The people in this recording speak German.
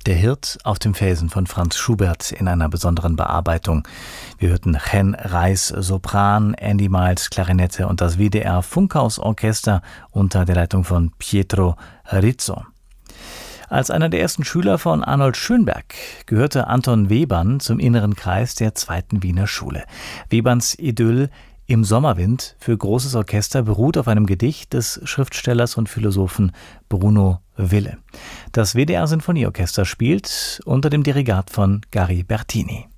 Der Hirt auf dem Felsen von Franz Schubert in einer besonderen Bearbeitung. Wir hörten Chen Reis Sopran, Andy Miles Klarinette und das WDR Funkhausorchester unter der Leitung von Pietro Rizzo. Als einer der ersten Schüler von Arnold Schönberg gehörte Anton Webern zum inneren Kreis der zweiten Wiener Schule. Weberns Idyll Im Sommerwind für großes Orchester beruht auf einem Gedicht des Schriftstellers und Philosophen Bruno Wille. Das WDR Sinfonieorchester spielt unter dem Dirigat von Gary Bertini.